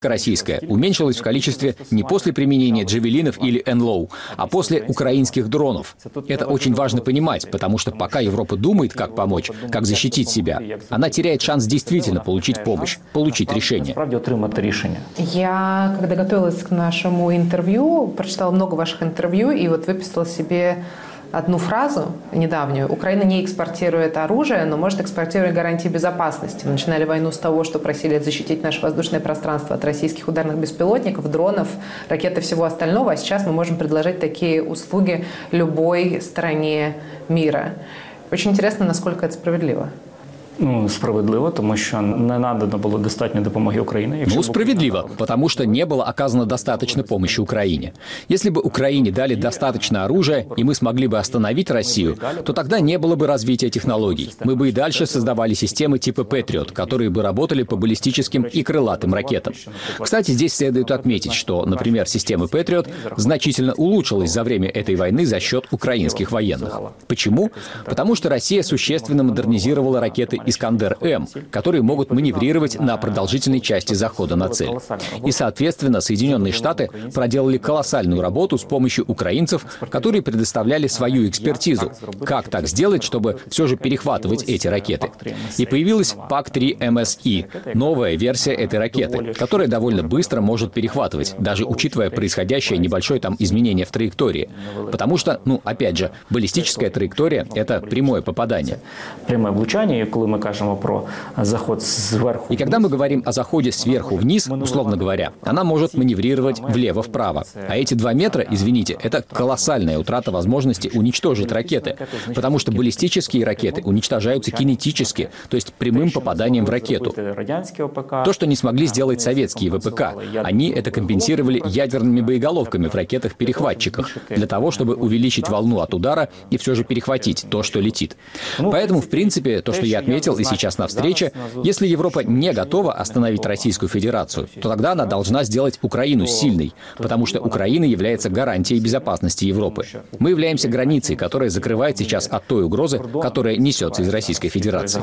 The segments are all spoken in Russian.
российская уменьшилась в количестве не после применения джавелинов или НЛО, а после украинских дронов. Это очень важно понимать, потому что пока Европа думает, как помочь, как защитить себя, она теряет шанс действительно получить помощь, получить решение. Я, когда готовилась к нашему интервью, прочитала много ваших интервью и вот выписала себе одну фразу недавнюю. Украина не экспортирует оружие, но может экспортировать гарантии безопасности. Мы начинали войну с того, что просили защитить наше воздушное пространство от российских ударных беспилотников, дронов, ракет и всего остального. А сейчас мы можем предложить такие услуги любой стране мира. Очень интересно, насколько это справедливо. Справедливо, тому що не надано было достатньо допомоги Украине. Справедливо, потому что не было оказано достаточно помощи Украине. Если бы Украине дали достаточно оружия, и мы смогли бы остановить Россию, то тогда не было бы развития технологий. Мы бы и дальше создавали системы типа Patriot, которые бы работали по баллистическим и крылатым ракетам. Кстати, здесь следует отметить, что, например, система Patriot значительно улучшилась за время этой войны за счет украинских военных. Почему? Потому что Россия существенно модернизировала ракеты «Искандер-М», которые могут маневрировать на продолжительной части захода на цель. И, соответственно, Соединенные Штаты проделали колоссальную работу с помощью украинцев, которые предоставляли свою экспертизу. Как так сделать, чтобы все же перехватывать эти ракеты? И появилась ПАК-3 МСИ, новая версия этой ракеты, которая довольно быстро может перехватывать, даже учитывая происходящее небольшое там изменение в траектории. Потому что, опять же, баллистическая траектория – это прямое попадание. Прямое облучание, когда мы кажем про заход сверху. И когда мы говорим о заходе сверху вниз, условно говоря, она может маневрировать влево-вправо. А эти 2 метра, извините, это колоссальная утрата возможности уничтожить ракеты. Потому что баллистические ракеты уничтожаются кинетически, то есть прямым попаданием в ракету. То, что не смогли сделать советские ВПК, они это компенсировали ядерными боеголовками в ракетах-перехватчиках, для того, чтобы увеличить волну от удара и все же перехватить то, что летит. Поэтому, в принципе, то, что я отметил и сейчас на встрече, если Европа не готова остановить Российскую Федерацию, то тогда она должна сделать Украину сильной, потому что Украина является гарантией безопасности Европы. Мы являемся границей, которая закрывает сейчас от той угрозы, которая несется из Российской Федерации.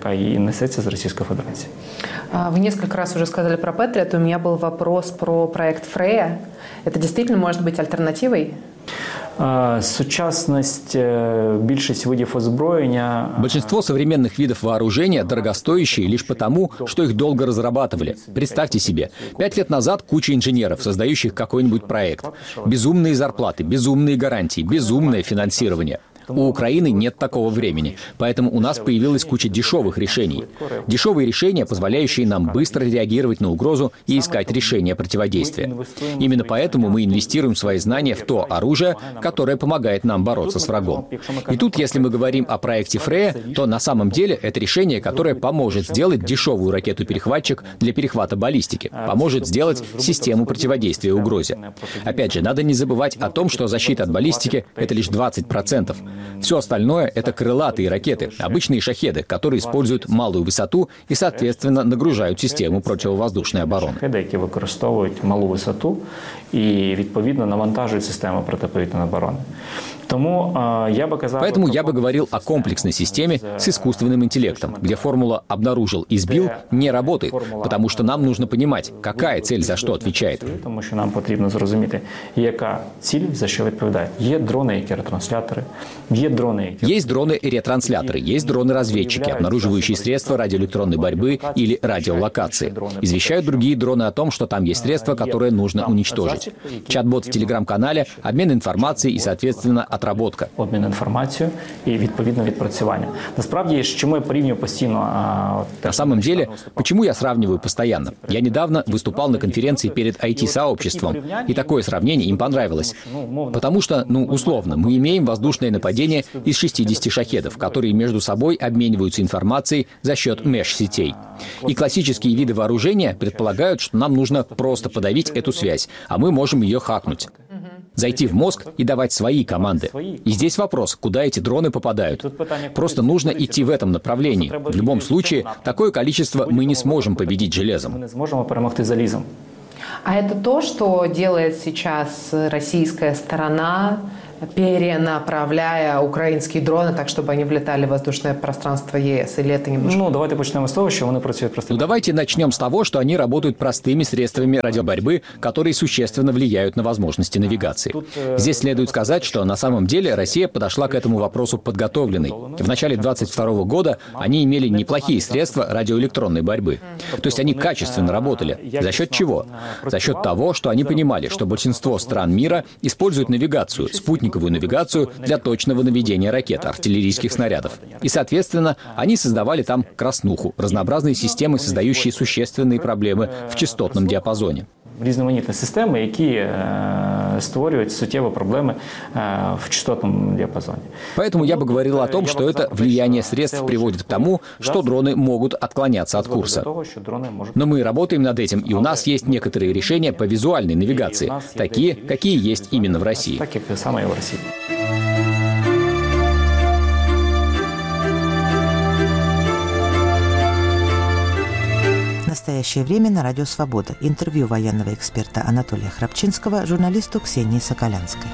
Вы несколько раз уже сказали про Patriot. У меня был вопрос про проект Freya. Это действительно может быть альтернативой? Сучасность большинство видов озброения. Большинство современных видов вооружения дорогостоящие лишь потому, что их долго разрабатывали. Представьте себе, 5 лет назад куча инженеров, создающих какой-нибудь проект. Безумные зарплаты, безумные гарантии, безумное финансирование. У Украины нет такого времени, поэтому у нас появилась куча дешевых решений. Дешевые решения, позволяющие нам быстро реагировать на угрозу и искать решения противодействия. Именно поэтому мы инвестируем свои знания в то оружие, которое помогает нам бороться с врагом. И тут, если мы говорим о проекте Freya, то на самом деле это решение, которое поможет сделать дешевую ракету-перехватчик для перехвата баллистики, поможет сделать систему противодействия угрозе. Опять же, надо не забывать о том, что защита от баллистики – это лишь 20%. Все остальное – это крылатые ракеты, обычные шахеды, которые используют малую высоту и, соответственно, нагружают систему противовоздушной обороны. Які використовують малу висоту і, відповідно, навантажують систему протиповітряної оборони. Поэтому я бы говорил о комплексной системе с искусственным интеллектом, где формула «обнаружил и сбил» не работает, потому что нам нужно понимать, какая цель за что отвечает. Потому что нам потрібно зрозуміти, яка ціль за що відповідає. Є дрони, які ретрансляторы, Есть дроны и ретрансляторы, есть дроны-разведчики, обнаруживающие средства радиоэлектронной борьбы или радиолокации. Извещают другие дроны о том, что там есть средства, которые нужно уничтожить. Чат-бот в телеграм-канале, обмен информацией и, соответственно, отработка. Обмін інформацією і відповідно відпрацювання. Насправді, чому я порівнюю постійно... На самом деле, почему я сравниваю постоянно? Я недавно выступал на конференции перед IT-сообществом, и такое сравнение им понравилось. Потому что, условно, мы имеем воздушное нападение из 60 шахедов, которые между собой обмениваются информацией за счет меш-сетей. И классические виды вооружения предполагают, что нам нужно просто подавить эту связь, а мы можем ее хакнуть. Зайти в мозг и давать свои команды. И здесь вопрос, куда эти дроны попадают. Просто нужно идти в этом направлении. В любом случае, такое количество мы не сможем победить железом. Мы не сможем перемогти залізом. А это то, что делает сейчас российская сторона, перенаправляя украинские дроны так, чтобы они влетали в воздушное пространство ЕС? Или это немножко... Давайте почнемо з того, що вони працюють простими. Давайте начнем с того, что они работают простыми средствами радиоборьбы, которые существенно влияют на возможности навигации. Здесь следует сказать, что на самом деле Россия подошла к этому вопросу подготовленной. В начале 2022 года они имели неплохие средства радиоэлектронной борьбы. То есть они качественно работали. За счет чего? За счет того, что они понимали, что большинство стран мира используют навигацию, спутниковую навигацию для точного наведения ракет, артиллерийских снарядов. И, соответственно, они создавали там краснуху, разнообразные системы, создающие существенные проблемы в частотном диапазоне. Різноманітні системи, які створюють суттєві проблеми в частотном диапазоне. Поэтому я бы говорил о том, что это влияние средств приводит к тому, что дроны могут отклоняться от курса. Но мы работаем над этим, и у нас есть некоторые решения по визуальной навигации, такие, какие есть именно в России. Так, как самое в России. В настоящее время на Радио Свобода. Интервью военного эксперта Анатолия Храпчинского журналисту Ксении Соколянской.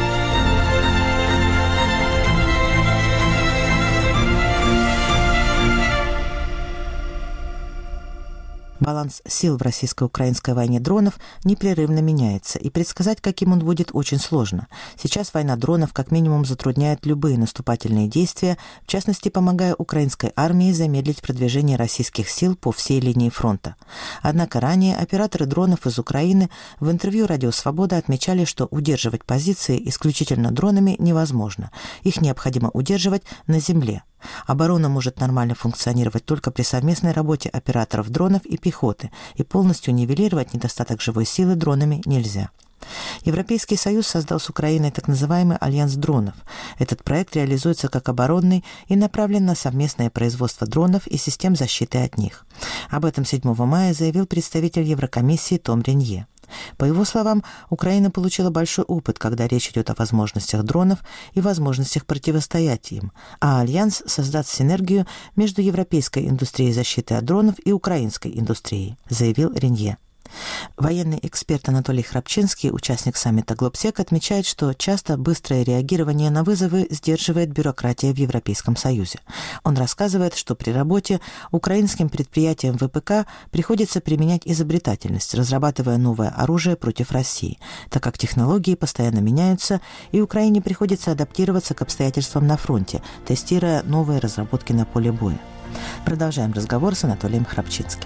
Баланс сил в российско-украинской войне дронов непрерывно меняется, и предсказать, каким он будет, очень сложно. Сейчас война дронов как минимум затрудняет любые наступательные действия, в частности, помогая украинской армии замедлить продвижение российских сил по всей линии фронта. Однако ранее операторы дронов из Украины в интервью «Радио Свобода» отмечали, что удерживать позиции исключительно дронами невозможно. Их необходимо удерживать на земле. Оборона может нормально функционировать только при совместной работе операторов дронов и пехоты, и полностью нивелировать недостаток живой силы дронами нельзя. Европейский Союз создал с Украиной так называемый альянс дронов. Этот проект реализуется как оборонный и направлен на совместное производство дронов и систем защиты от них. Об этом 7 мая заявил представитель Еврокомиссии Том Ренье. По его словам, Украина получила большой опыт, когда речь идет о возможностях дронов и возможностях противостоять им, а Альянс создаст синергию между европейской индустрией защиты от дронов и украинской индустрией, заявил Ренье. Военный эксперт Анатолий Храпчинский, участник саммита «Глобсек», отмечает, что часто быстрое реагирование на вызовы сдерживает бюрократия в Европейском Союзе. Он рассказывает, что при работе украинским предприятиям ВПК приходится применять изобретательность, разрабатывая новое оружие против России, так как технологии постоянно меняются, и Украине приходится адаптироваться к обстоятельствам на фронте, тестируя новые разработки на поле боя. Продолжаем разговор с Анатолием Храпчинским.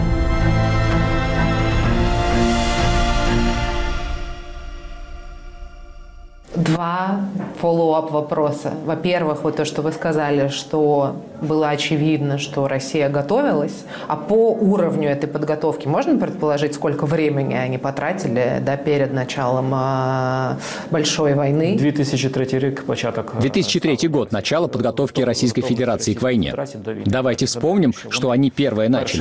Два фоллоуап вопроса. Во-первых, вот то, что вы сказали, что было очевидно, что Россия готовилась, а по уровню этой подготовки можно предположить, сколько времени они потратили перед началом большой войны? 2003 год, начало подготовки Российской Федерации к войне. Давайте вспомним, что они первое начали.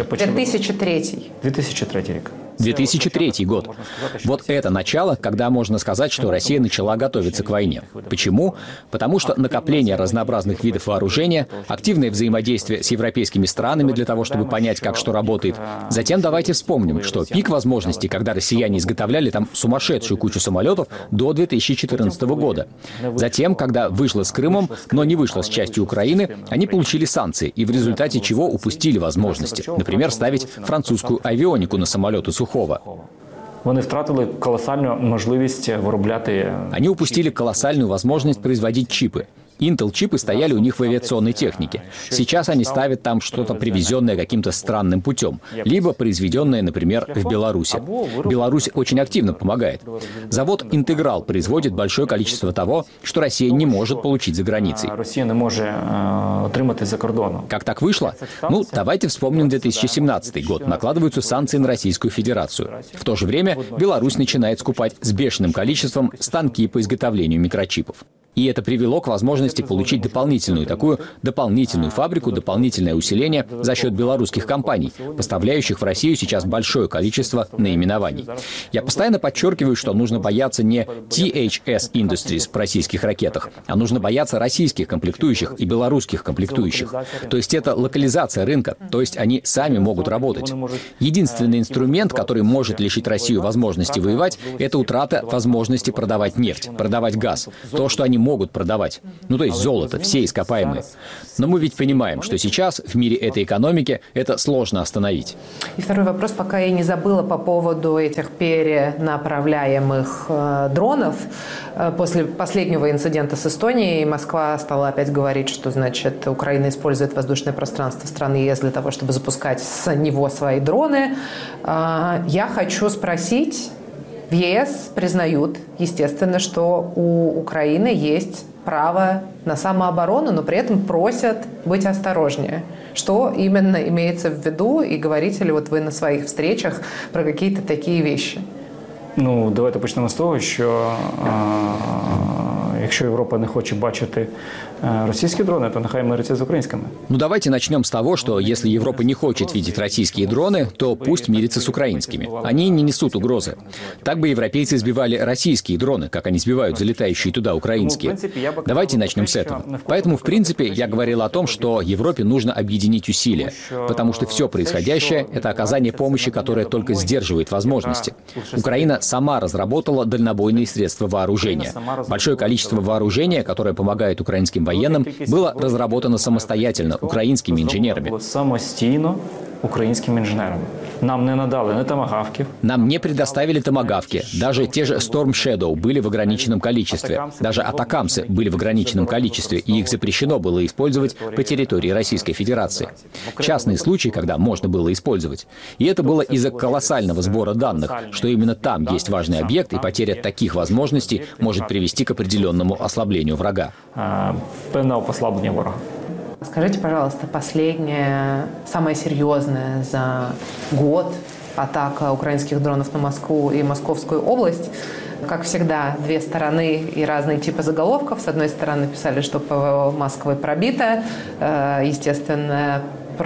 2003 год. Вот это начало, когда можно сказать, что Россия начала готовиться к войне. Почему? Потому что накопление разнообразных видов вооружения, активное взаимодействие с европейскими странами для того, чтобы понять, как что работает. Затем давайте вспомним, что пик возможностей, когда россияне изготовляли там сумасшедшую кучу самолетов до 2014 года. Затем, когда вышло с Крымом, но не вышло с частью Украины, они получили санкции, и в результате чего упустили возможности. Например, ставить французскую авионику на самолеты Сухого. Они втратили колоссальную возможность виробляти. Они упустили колоссальную возможность производить чипы. Intel-чипы стояли у них в авиационной технике. Сейчас они ставят там что-то привезенное каким-то странным путем, либо произведенное, например, в Беларуси. Беларусь очень активно помогает. Завод «Интеграл» производит большое количество того, что Россия не может получить за границей. Россия не может отримати за кордоном. Как так вышло? Давайте вспомним 2017 год. Накладываются санкции на Российскую Федерацию. В то же время Беларусь начинает скупать с бешеным количеством станки по изготовлению микрочипов. И это привело к возможности получить дополнительную фабрику, дополнительное усиление за счет белорусских компаний, поставляющих в Россию сейчас большое количество наименований. Я постоянно подчеркиваю, что нужно бояться не THS Industries в российских ракетах, а нужно бояться российских комплектующих и белорусских комплектующих. То есть это локализация рынка, то есть они сами могут работать. Единственный инструмент, который может лишить Россию возможности воевать, это утрата возможности продавать нефть, продавать газ, то, что они могут продавать. То есть золото, все ископаемые. Но мы ведь понимаем, что сейчас в мире этой экономики это сложно остановить. И второй вопрос, пока я не забыла по поводу этих перенаправляемых дронов. После последнего инцидента с Эстонией Москва стала опять говорить, что, значит, Украина использует воздушное пространство страны ЕС для того, чтобы запускать с него свои дроны. Я хочу спросить, в ЕС признают, естественно, что у Украины есть право на самооборону, но при этом просят быть осторожнее. Что именно имеется в виду, и говорите ли вы на своих встречах про какие-то такие вещи? Давайте почнемо з того, що якщо Європа не хоче бачити российские дроны, то нехай мириться с украинскими. Давайте начнем с того, что если Европа не хочет видеть российские дроны, то пусть мирится с украинскими. Они не несут угрозы. Так бы европейцы сбивали российские дроны, как они сбивают залетающие туда украинские. Давайте начнем с этого. Поэтому, в принципе, я говорил о том, что Европе нужно объединить усилия, потому что все происходящее – это оказание помощи, которая только сдерживает возможности. Украина сама разработала дальнобойные средства вооружения. Большое количество вооружения, которое помогает украинским военным, было разработано самостоятельно украинскими инженерами. Самостійно украинскими инженерами. Нам не надали ни томагавків. Нам не предоставили томагавки. Даже те же Storm Shadow были в ограниченном количестве. Даже атакамсы были в ограниченном количестве, и их запрещено было использовать по территории Российской Федерации. Частные случаи, когда можно было использовать. И это было из-за колоссального сбора данных, что именно там есть важный объект, и потеря таких возможностей может привести к определенному ослаблению врага. Певного послабления врага. Скажите, пожалуйста, последняя, самая серьезная за год атака украинских дронов на Москву и Московскую область. Как всегда, две стороны и разные типы заголовков. С одной стороны, писали, что ПВО Москвы пробито. Естественно,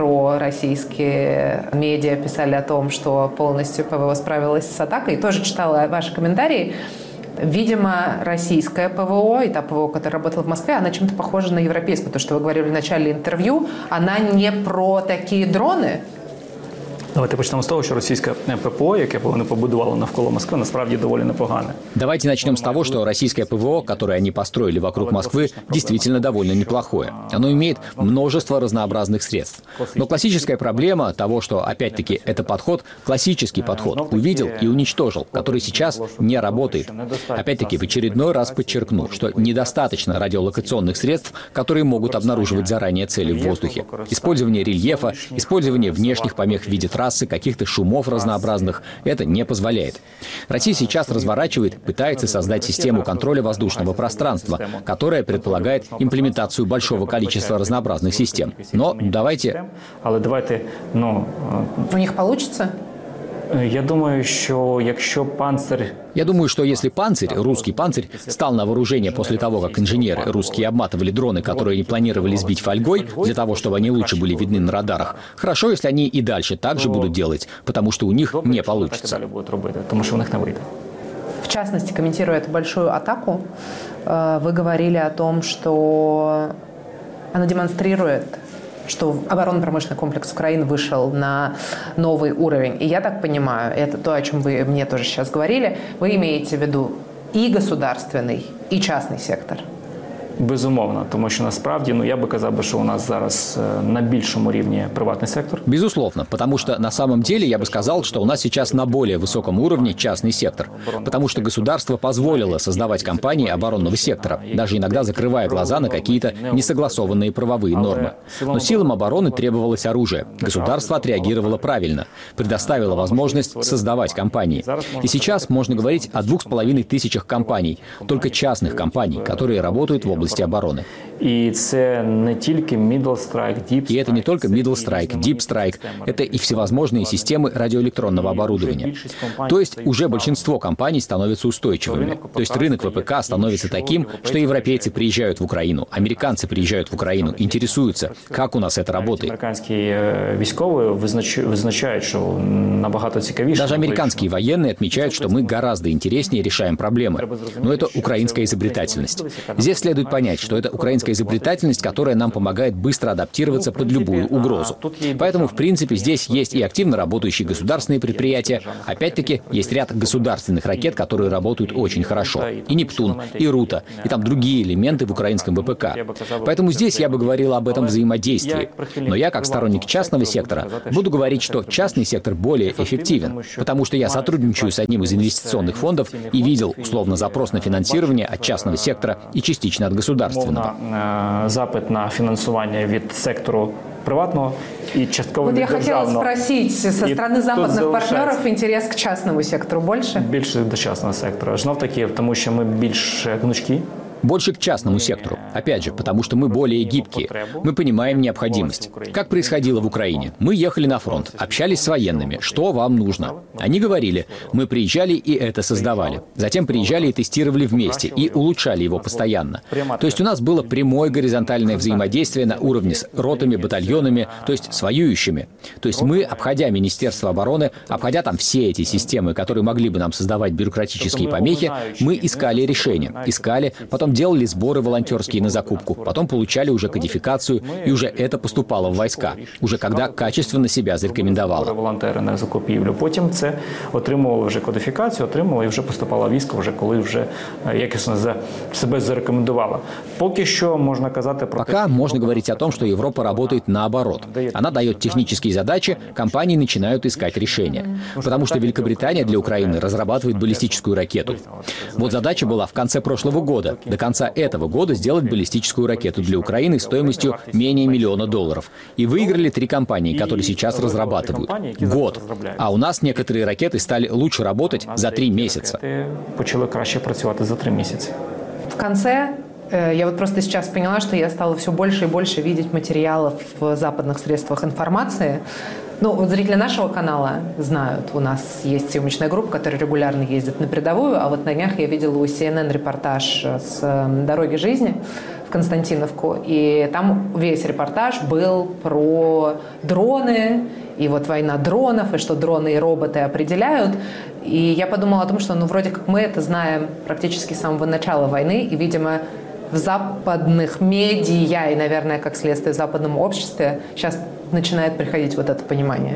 пророссийские медиа писали о том, что полностью ПВО справилась с атакой. Тоже читала ваши комментарии. Видимо, российское ПВО и та ПВО, которая работала в Москве, она чем-то похожа на европейскую. То, что вы говорили в начале интервью, она не про такие дроны. Давайте почнемо з того, що російське ППО, яке вони побудували навколо Москви, насправді доволі непогане. Давайте начнем с того, что российское ПВО, которое они построили вокруг Москвы, действительно довольно неплохое. Оно имеет множество разнообразных средств. Но классическая проблема того, что, опять-таки, это подход, классический подход, увидел и уничтожил, который сейчас не работает. Опять-таки, в очередной раз подчеркну, что недостаточно радиолокационных средств, которые могут обнаруживать заранее цели в воздухе. Использование рельефа, использование внешних помех в виде трассы, каких-то шумов разнообразных. Это не позволяет. Россия сейчас разворачивает, пытается создать систему контроля воздушного пространства, которая предполагает имплементацию большого количества разнообразных систем. Но давайте... У них получится? Я думаю, что если «Панцирь», русский «Панцирь», стал на вооружение после того, как инженеры русские обматывали дроны, которые они планировали сбить фольгой, для того, чтобы они лучше были видны на радарах, хорошо, если они и дальше так же будут делать, потому что у них не получится. В частности, комментируя эту большую атаку, вы говорили о том, что она демонстрирует, что оборонно-промышленный комплекс Украины вышел на новый уровень. И я так понимаю, это то, о чем вы мне тоже сейчас говорили, вы имеете в виду и государственный, и частный сектор. Безумовно, тому що насправді, я би казав, що у нас зараз на більшому рівні приватний сектор. Безусловно, потому что на самом деле я бы сказал, что у нас сейчас на более высоком уровне частный сектор, потому что государство позволило создавать компании оборонного сектора, даже иногда закрывая глаза на какие-то несогласованные правовые нормы. Но силам обороны требовалось оружие. Государство отреагировало правильно, предоставило возможность создавать компании. И сейчас можно говорить о 2500 компаний, только частных компаний, которые работают в области области обороны. И это не только middle strike, deep strike, это и всевозможные системы радиоэлектронного оборудования. То есть уже большинство компаний становятся устойчивыми. То есть рынок ВПК становится таким, что европейцы приезжают в Украину, американцы приезжают в Украину, интересуются, как у нас это работает. Даже американские военные отмечают, что мы гораздо интереснее решаем проблемы. Но это украинская изобретательность. Здесь следует понять, что это украинская изобретательность, которая нам помогает быстро адаптироваться под любую угрозу. Поэтому, в принципе, здесь есть и активно работающие государственные предприятия. Опять-таки, есть ряд государственных ракет, которые работают очень хорошо. И «Нептун», и «Рута», и там другие элементы в украинском ВПК. Поэтому здесь я бы говорил об этом взаимодействии. Но я, как сторонник частного сектора, буду говорить, что частный сектор более эффективен, потому что я сотрудничаю с одним из инвестиционных фондов и видел, условно, запрос на финансирование от частного сектора и частично от государственного. Запит на финансирование від сектору приватного и частково від державного. Вот я хотела спросить, со стороны западных партнеров интерес к частному сектору больше? Більше до частного сектора. Знов таки, тому що ми більш гнучкі. Больше к частному сектору. Опять же, потому что мы более гибкие. Мы понимаем необходимость. Как происходило в Украине? Мы ехали на фронт, общались с военными. Что вам нужно? Они говорили. Мы приезжали и это создавали. Затем приезжали и тестировали вместе. И улучшали его постоянно. То есть у нас было прямое горизонтальное взаимодействие на уровне с ротами, батальонами, то есть с воюющими. То есть мы, обходя Министерство обороны, обходя там все эти системы, которые могли бы нам создавать бюрократические помехи, мы искали решения. Искали, потом делали сборы волонтерские на закупку, потом получали уже кодификацию, и уже это поступало в войска, уже когда качественно себя зарекомендовало. Волонтери на закупівлю. Потім це отримували вже кодифікацію, отримували і вже поступало військо, вже коли вже якісно себе зарекомендувало. Поки що можна казати про Пока можно говорить о том, что Европа работает наоборот. Она дает технические задачи, компании начинают искать решения. Потому что Великобритания для Украины разрабатывает баллистическую ракету. Вот задача была в конце прошлого года, до конца этого года сделать баллистическую ракету для Украины стоимостью менее $1 миллиона. И выиграли 3 компании, которые сейчас разрабатывают. Год. А у нас некоторые ракеты стали лучше работать за 3 месяца. Почали краще працювати за 3 месяца. В конце я вот просто сейчас поняла, что я стала все больше и больше видеть материалов в западных средствах информации. Ну, вот зрители нашего канала знают, у нас есть съемочная группа, которая регулярно ездит на передовую, а вот на днях я видела у CNN репортаж с «Дороги жизни» в Константиновку, и там весь репортаж был про дроны, и вот война дронов, и что дроны и роботы определяют. И я подумала о том, что, ну, вроде как мы это знаем практически с самого начала войны, и, видимо, в западных медиа и, наверное, как следствие в западном обществе сейчас начинает приходить вот это понимание.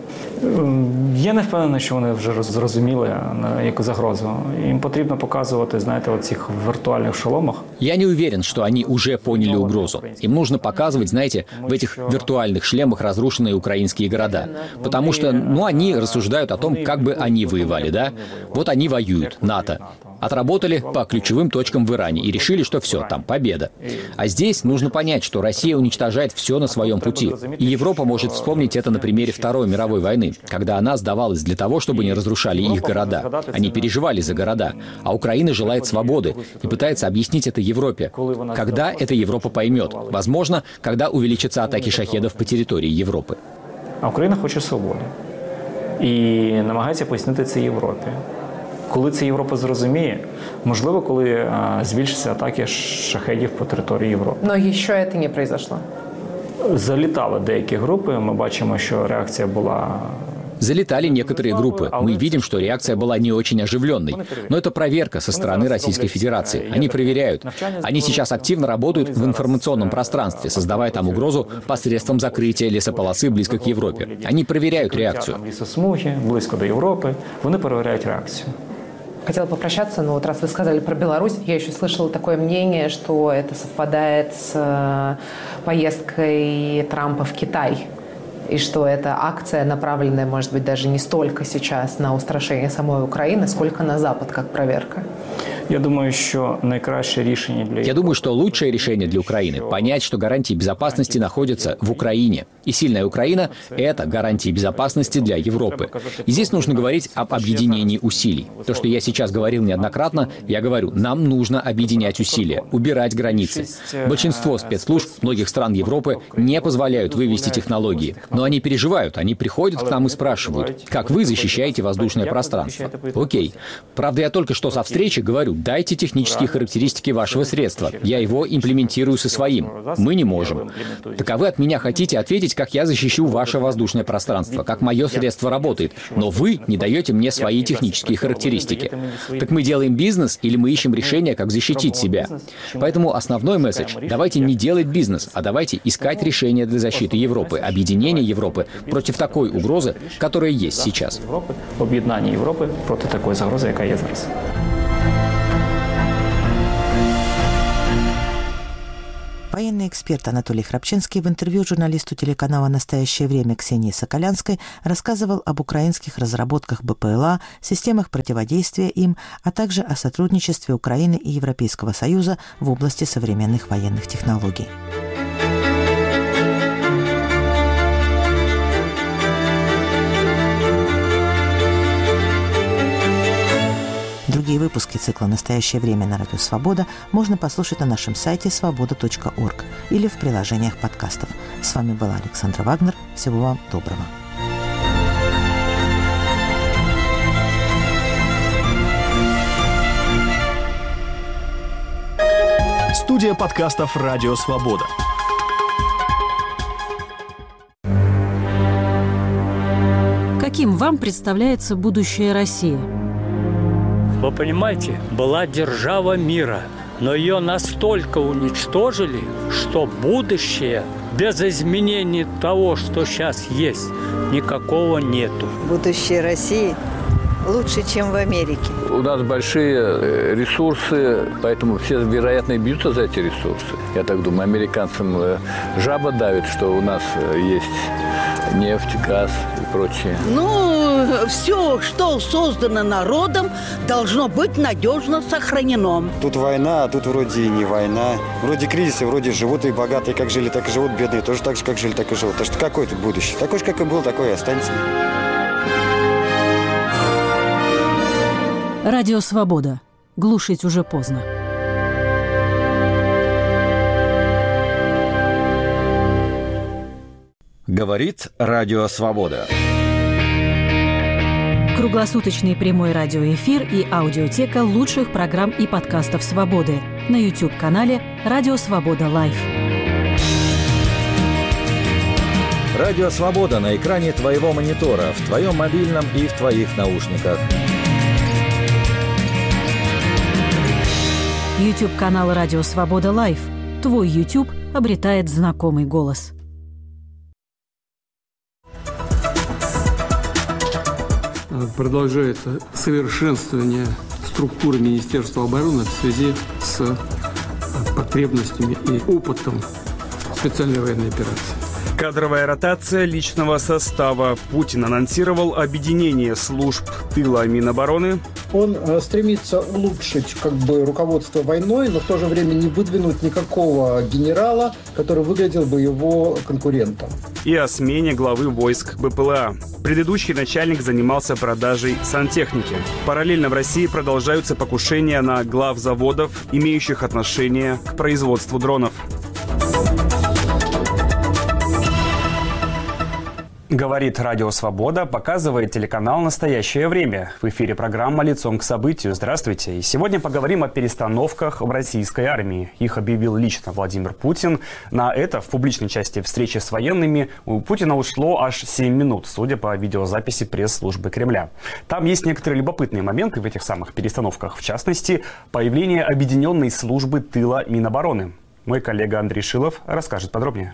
Я не впевнений, що вони вже зрозуміли яку загрозу. Їм потрібно показувати, знаєте, в цих виртуальних шоломах. Я не уверен, что они уже поняли угрозу. Им нужно показывать, знаете, в этих виртуальных шлемах разрушенные украинские города. Потому что, ну, они рассуждают о том, как бы они воевали, да? Вот они воюют, НАТО. Отработали по ключевым точкам в Иране и решили, что все, там победа. А здесь нужно понять, что Россия уничтожает все на своем пути. И Европа может вспомнить это на примере Второй мировой войны, когда она сдавалась для того, чтобы не разрушали их города. Они переживали за города. А Украина желает свободы и пытается объяснить это Европе. Когда эта Европа поймет? Возможно, когда увеличатся атаки шахедов по территории Европы. А Україна хоче свободи. І намагається пояснити це Європі. Коли це Європа зрозуміє, можливо, коли збільшаться атаки шахедів по території Європи. Но ще це не произошло. Залітали деякі групи, ми бачимо, що реакція була... Залетали некоторые группы. Мы видим, что реакция была не очень оживленной. Но это проверка со стороны Российской Федерации. Они проверяют. Они сейчас активно работают в информационном пространстве, создавая там угрозу посредством закрытия лесополосы близко к Европе. Они проверяют реакцию. Лісосмуги, близько до Європи. Вони перевіряють реакцію. Хотела попрощаться, но вот раз вы сказали про Беларусь, я еще слышала такое мнение, что это совпадает с поездкой Трампа в Китай. И что эта акция, направленная, может быть, даже не столько сейчас на устрашение самой Украины, сколько на Запад, как проверка. Я думаю, что лучшее решение для Украины – понять, что гарантии безопасности находятся в Украине. И сильная Украина – это гарантии безопасности для Европы. И здесь нужно говорить об объединении усилий. То, что я сейчас говорил неоднократно, я говорю, нам нужно объединять усилия, убирать границы. Большинство спецслужб многих стран Европы не позволяют вывести технологии. Но они переживают, они приходят к нам и спрашивают, как вы защищаете воздушное пространство. Окей. Правда, я только что со встречи говорю, дайте технические характеристики вашего средства. Я его имплементирую со своим. Мы не можем. Так а вы от меня хотите ответить, как я защищу ваше воздушное пространство, как мое средство работает. Но вы не даете мне свои технические характеристики. Так мы делаем бизнес или мы ищем решение, как защитить себя? Поэтому основной месседж – давайте не делать бизнес, а давайте искать решения для защиты Европы, объединения Европы против такой угрозы, которая есть сейчас. Об'єднання Європи проти такої загрози, яка є зараз. Военный эксперт Анатолий Храпчинский в интервью журналисту телеканала «Настоящее время» Ксении Соколянской рассказывал об украинских разработках БПЛА, системах противодействия им, а также о сотрудничестве Украины и Европейского Союза в области современных военных технологий. Другие выпуски цикла «Настоящее время» на Радио Свобода можно послушать на нашем сайте svoboda.org или в приложениях подкастов. С вами была Александра Вагнер. Всего вам доброго. Студия подкастов «Радио Свобода». Каким вам представляется будущее России? Вы понимаете, была держава мира, но ее настолько уничтожили, что будущее без изменений того, что сейчас есть, никакого нету. Будущее России лучше, чем в Америке. У нас большие ресурсы, поэтому все, вероятно, бьются за эти ресурсы. Я так думаю, американцам жаба давит, что у нас есть нефть, газ и прочее. Все, что создано народом, должно быть надежно сохранено. Тут война, а тут вроде и не война. Вроде кризисы, вроде живут и богатые, как жили, так и живут, бедные тоже так же, как жили, так и живут. Так что какое тут будущее? Такое же, как и был, такое и останется. Радио Свобода. Глушить уже поздно. Говорит Радио Свобода. Круглосуточный прямой радиоэфир и аудиотека лучших программ и подкастов «Свободы» на YouTube-канале «Радио Свобода Лайв». Радио Свобода на экране твоего монитора, в твоем мобильном и в твоих наушниках. YouTube-канал «Радио Свобода Лайв». Твой YouTube обретает знакомый голос. Продолжается совершенствование структуры Министерства обороны в связи с потребностями и опытом специальной военной операции. Кадровая ротация личного состава. Путин анонсировал объединение служб тыла Минобороны. Он стремится улучшить руководство войной, но в то же время не выдвинуть никакого генерала, который выглядел бы его конкурентом. И о смене главы войск БПЛА. Предыдущий начальник занимался продажей сантехники. Параллельно в России продолжаются покушения на глав заводов, имеющих отношение к производству дронов. Говорит Радио Свобода, показывает телеканал «Настоящее время». В эфире программа «Лицом к событию». Здравствуйте. И сегодня поговорим о перестановках в российской армии. Их объявил лично Владимир Путин. На это в публичной части встречи с военными у Путина ушло аж 7 минут, судя по видеозаписи пресс-службы Кремля. Там есть некоторые любопытные моменты в этих самых перестановках. В частности, появление объединенной службы тыла Минобороны. Мой коллега Андрей Шилов расскажет подробнее.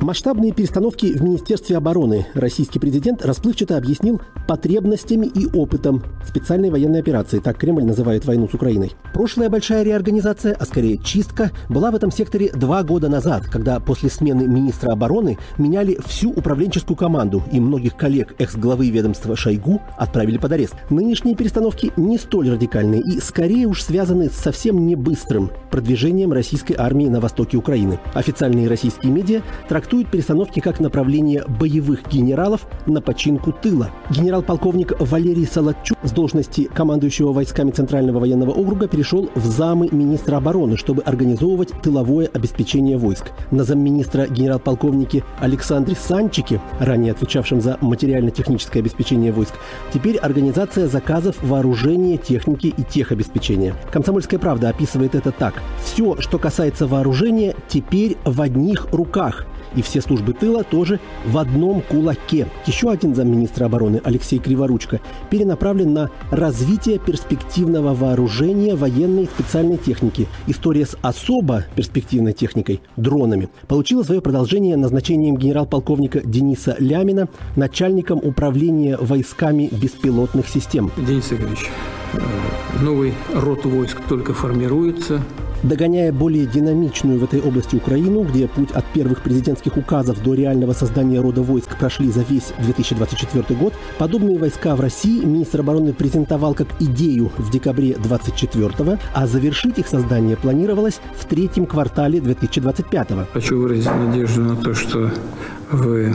Масштабные перестановки в Министерстве обороны российский президент расплывчато объяснил потребностями и опытом специальной военной операции. Так Кремль называет войну с Украиной. Прошлая большая реорганизация, а скорее чистка, была в этом секторе 2 года назад, когда после смены министра обороны меняли всю управленческую команду и многих коллег экс-главы ведомства Шойгу отправили под арест. Нынешние перестановки не столь радикальные и скорее уж связаны с совсем не быстрым продвижением российской армии на востоке Украины. Официальные российские медиа трактуют перестановки как направление боевых генералов на починку тыла. Генерал-полковник Валерий Солодчук с должности командующего войсками Центрального военного округа перешел в замы министра обороны, чтобы организовывать тыловое обеспечение войск. На замминистра генерал-полковнике Александре Санчике, ранее отвечавшем за материально-техническое обеспечение войск, теперь организация заказов вооружения, техники и техобеспечения. «Комсомольская правда» описывает это так. Все, что касается вооружения, теперь в одних руках. И все службы тыла тоже в одном кулаке. Еще один замминистра обороны Алексей Криворучко перенаправлен на развитие перспективного вооружения военной и специальной техники. История с особо перспективной техникой – дронами – получила свое продолжение назначением генерал-полковника Дениса Лямина начальником управления войсками беспилотных систем. Денис Игоревич, новый род войск только формируется. Догоняя более динамичную в этой области Украину, где путь от первых президентских указов до реального создания рода войск прошли за весь 2024 год, подобные войска в России министр обороны презентовал как идею в декабре 2024, а завершить их создание планировалось в 3-м квартале 2025. Хочу выразить надежду на то, что вы...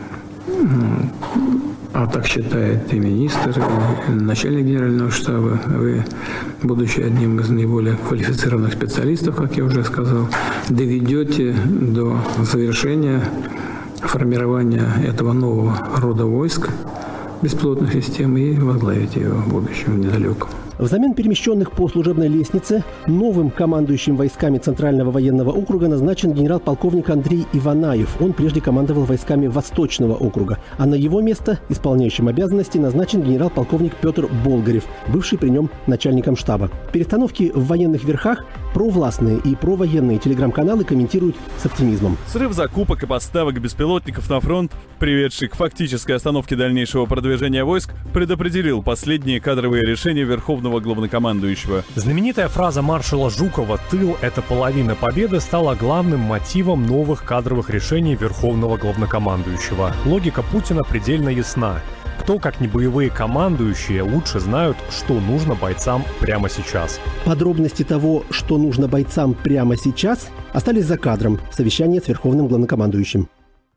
А так считает и министр, и начальник генерального штаба. Вы, будучи одним из наиболее квалифицированных специалистов, как я уже сказал, доведете до завершения формирования этого нового рода войск беспилотных систем и возглавите его в будущем недалеком. Взамен перемещенных по служебной лестнице новым командующим войсками Центрального военного округа назначен генерал-полковник Андрей Иванаев. Он прежде командовал войсками Восточного округа. А на его место, исполняющим обязанности, назначен генерал-полковник Петр Болгарев, бывший при нем начальником штаба. Перестановки в военных верхах провластные и провоенные телеграм-каналы комментируют с оптимизмом. Срыв закупок и поставок беспилотников на фронт, приведший к фактической остановке дальнейшего продвижения войск, предопределил последние кадровые решения Верховного главнокомандующего. Знаменитая фраза маршала Жукова «Тыл – это половина победы» стала главным мотивом новых кадровых решений Верховного главнокомандующего. Логика Путина предельно ясна. Кто, как не боевые командующие, лучше знают, что нужно бойцам прямо сейчас. Подробности того, что нужно бойцам прямо сейчас, остались за кадром совещания с Верховным главнокомандующим.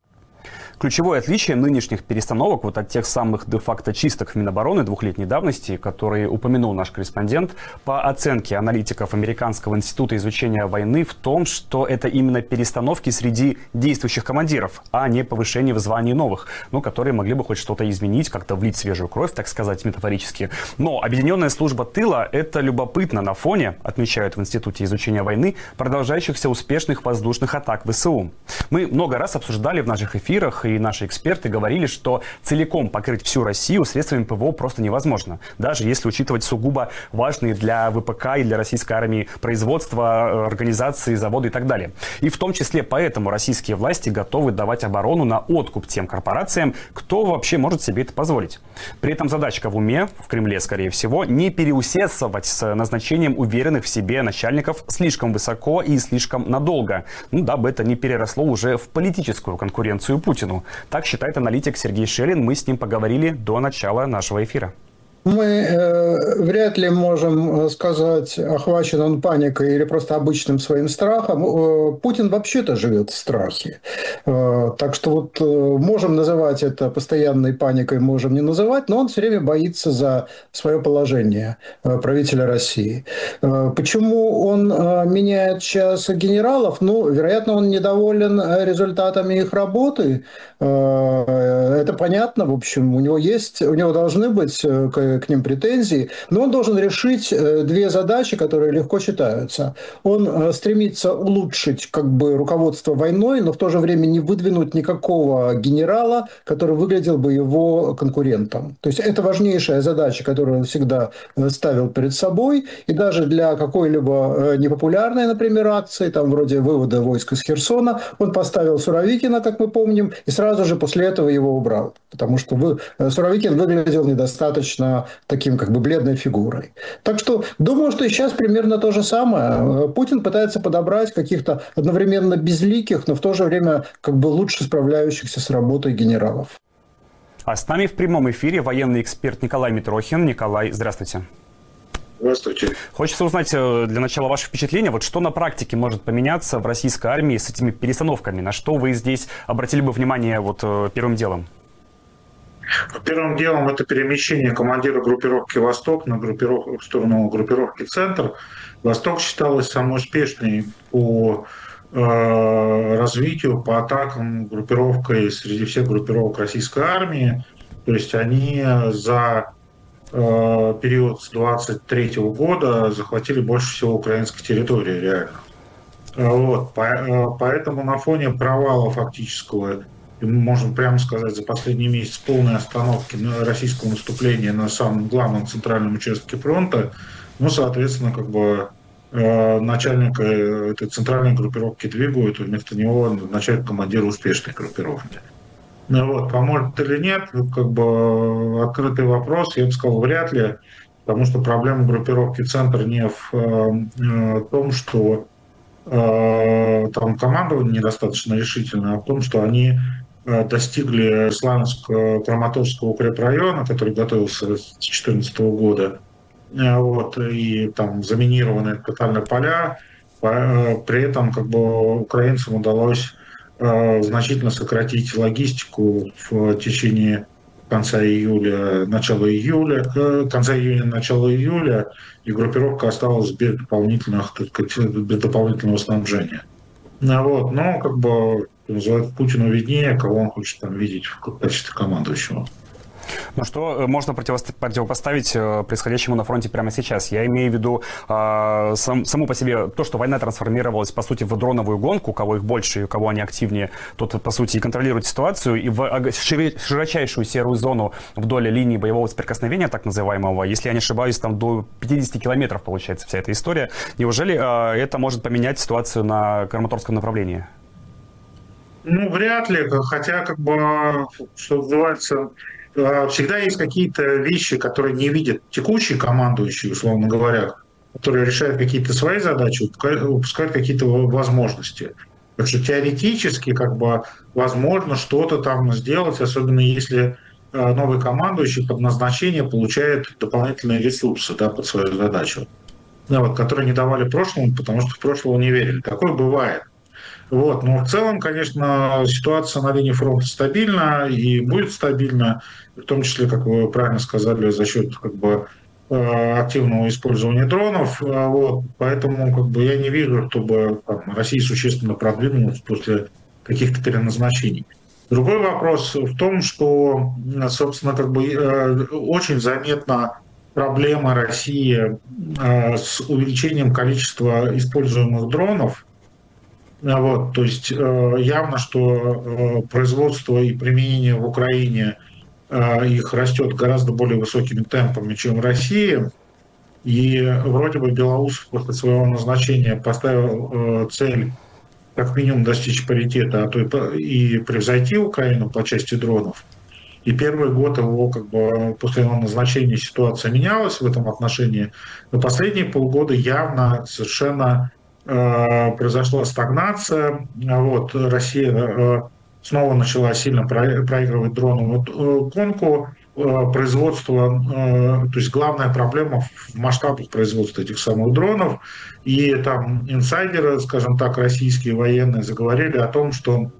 Ключевое отличие нынешних перестановок вот от тех самых де-факто чисток в Минобороны 2-летней давности, которые упомянул наш корреспондент, по оценке аналитиков Американского института изучения войны, в том, что это именно перестановки среди действующих командиров, а не повышение в звании новых, которые могли бы хоть что-то изменить, как-то влить свежую кровь, так сказать, метафорически. Но объединенная служба тыла – это любопытно на фоне, отмечают в Институте изучения войны, продолжающихся успешных воздушных атак ВСУ. Мы много раз обсуждали в наших эфирах, и наши эксперты говорили, что целиком покрыть всю Россию средствами ПВО просто невозможно. Даже если учитывать сугубо важные для ВПК и для российской армии производства, организации, заводы и так далее. И в том числе поэтому российские власти готовы давать оборону на откуп тем корпорациям, кто вообще может себе это позволить. При этом задачка в уме, в Кремле, скорее всего, не переусердствовать с назначением уверенных в себе начальников слишком высоко и слишком надолго, дабы это не переросло уже в политическую конкуренцию Путину. Так считает аналитик Сергей Шелин. Мы с ним поговорили до начала нашего эфира. Мы вряд ли можем сказать, охвачен он паникой или просто обычным своим страхом. Путин вообще-то живет в страхе. Так что можем называть это постоянной паникой, можем не называть, но он все время боится за свое положение правителя России. Почему он меняет сейчас генералов? Вероятно, он недоволен результатами их работы. это понятно, в общем, у него должны быть к ним претензии, но он должен решить две задачи, которые легко читаются. Он стремится улучшить руководство войной, но в то же время не выдвинуть никакого генерала, который выглядел бы его конкурентом. То есть это важнейшая задача, которую он всегда ставил перед собой, и даже для какой-либо непопулярной, например, акции, там вроде вывода войск из Херсона, он поставил Суровикина, как мы помним, и сразу же после этого его убрал, потому что Суровикин выглядел недостаточно таким бледной фигурой. Так что думаю, что и сейчас примерно то же самое. Путин пытается подобрать каких-то одновременно безликих, но в то же время лучше справляющихся с работой генералов. А с нами в прямом эфире военный эксперт Николай Митрохин. Николай, здравствуйте. Здравствуйте. Хочется узнать для начала ваше впечатление, что на практике может поменяться в российской армии с этими перестановками? На что вы здесь обратили бы внимание первым делом? Первым делом это перемещение командира группировки «Восток» в сторону группировки «Центр». «Восток» считалась самой успешной по развитию, по атакам группировкой среди всех группировок российской армии. То есть они за период с 23 года захватили больше всего украинской территории, реально. Поэтому на фоне провала фактического, можно прямо сказать, за последний месяц полной остановки российского наступления на самом главном центральном участке фронта, соответственно, начальника этой центральной группировки двигают, вместо него назначают командира успешной группировки. Поможет или нет, открытый вопрос, я бы сказал, вряд ли, потому что проблема группировки «Центр» не в том, что там командование недостаточно решительное, а в том, что они достигли Славянск-Краматорского укрепрайона, который готовился с 2014 года, и там заминированы тотально поля, при этом украинцам удалось значительно сократить логистику в течение конца июня, начала июля, и группировка осталась без дополнительного снабжения. Путину виднее, кого он хочет там видеть в качестве командующего. Что можно противопоставить происходящему на фронте прямо сейчас? Я имею в виду саму по себе то, что война трансформировалась, по сути, в дроновую гонку. У кого их больше, у кого они активнее, тот, по сути, и контролирует ситуацию. И в широчайшую серую зону вдоль линии боевого соприкосновения, так называемого, если я не ошибаюсь, там до 50 километров получается вся эта история. Неужели это может поменять ситуацию на Краматорском направлении? Вряд ли. Хотя, что называется... Всегда есть какие-то вещи, которые не видят текущий командующий, условно говоря, которые решают какие-то свои задачи, упускают какие-то возможности. Так что теоретически возможно что-то там сделать, особенно если новый командующий под назначение получает дополнительные ресурсы под свою задачу, которые не давали прошлому, потому что в прошлого не верили. Такое бывает. Но в целом, конечно, ситуация на линии фронта стабильна и будет стабильна, в том числе, как вы правильно сказали, за счет активного использования дронов. Поэтому я не вижу, чтобы Россия существенно продвинулась после каких-то переназначений. Другой вопрос в том, что, собственно, очень заметна проблема России с увеличением количества используемых дронов. То есть явно, что производство и применение в Украине их растет гораздо более высокими темпами, чем в России. И вроде бы Белоусов после своего назначения поставил цель как минимум достичь паритета, а то и превзойти Украину по части дронов. И первый год его, после его назначения ситуация менялась в этом отношении. Но последние полгода явно совершенно произошла стагнация. Россия снова начала сильно проигрывать дроновую гонку. Производство, то есть главная проблема в масштабах производства этих самых дронов. И там инсайдеры, скажем так, российские военные заговорили о том, что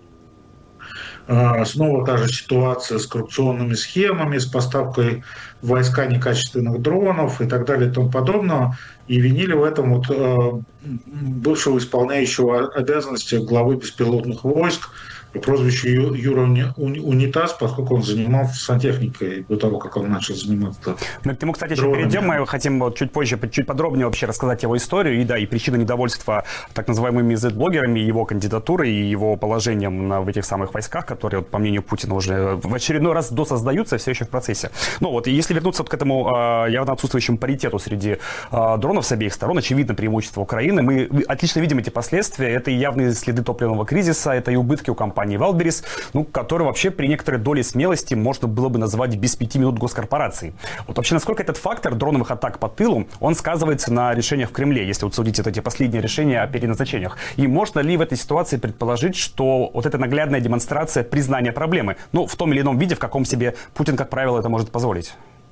снова та же ситуация с коррупционными схемами, с поставкой в войска некачественных дронов и так далее и тому подобного. И винили в этом бывшего исполняющего обязанности главы беспилотных войск по прозвищу Юра Унитаз, поскольку он занимался сантехникой до того, как он начал заниматься. Мы к нему, кстати, еще перейдем. Мы хотим чуть позже, чуть подробнее вообще рассказать его историю и причины недовольства так называемыми Z-блогерами, его кандидатурой и его положением в этих самых войсках, которые, по мнению Путина, уже в очередной раз досоздаются, все еще в процессе. Ну вот, если вернуться к этому явно отсутствующему паритету среди дронов с обеих сторон, очевидно преимущество Украины. Мы отлично видим эти последствия. Это и явные следы топливного кризиса, это и убытки у компании Wildberries, которые вообще при некоторой доле смелости можно было бы назвать без 5 минут госкорпорацией. Вот вообще, насколько этот фактор дроновых атак по тылу, он сказывается на решениях в Кремле, если вот судить эти последние решения о переназначениях? И можно ли в этой ситуации предположить, что вот эта наглядная демонстрация признания проблемы, в том или ином виде, в каком себе Путин, как правило, это может позволить?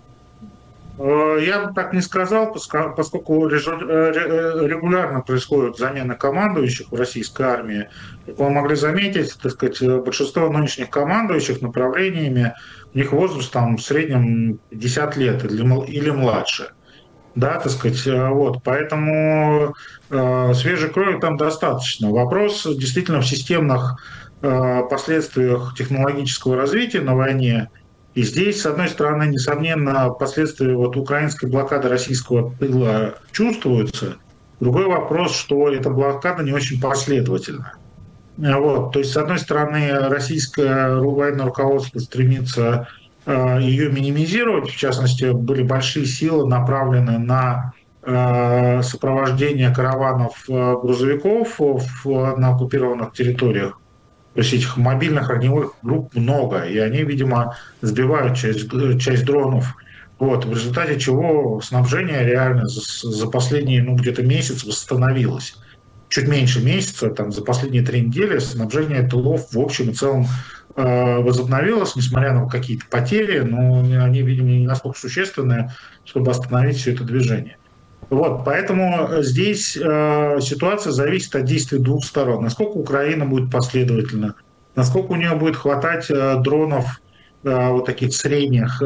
Я бы так не сказал, поскольку регулярно происходит замена командующих в российской армии. Как вы могли заметить, так сказать, большинство нынешних командующих направлениями, у них возраст в среднем 50 лет или младше. Да, так сказать, вот, поэтому свежей крови там достаточно. Вопрос действительно в системных последствиях технологического развития на войне. И здесь, с одной стороны, несомненно, последствия украинской блокады российского тыла чувствуются. Другой вопрос, что эта блокада не очень последовательна. Вот. То есть, с одной стороны, российское военное руководство стремится ее минимизировать. В частности, были большие силы направлены на сопровождение караванов грузовиков на оккупированных территориях. То есть этих мобильных огневых групп много, и они, видимо, сбивают часть дронов. Вот, в результате чего снабжение реально за последний, где-то месяц восстановилось. Чуть меньше месяца, за последние 3 недели снабжение тылов в общем и целом возобновилось, несмотря на какие-то потери, но они, видимо, не настолько существенные, чтобы остановить все это движение. Вот, поэтому здесь ситуация зависит от действий двух сторон. Насколько Украина будет последовательна, насколько у нее будет хватать дронов вот таких средних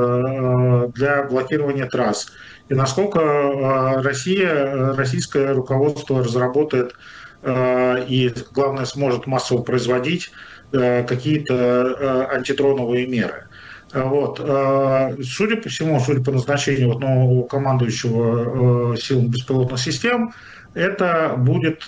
для блокирования трасс, и насколько российское руководство разработает и, главное, сможет массово производить какие-то антидроновые меры. Вот. Судя по всему, судя по назначению нового командующего силами беспилотных систем, это будет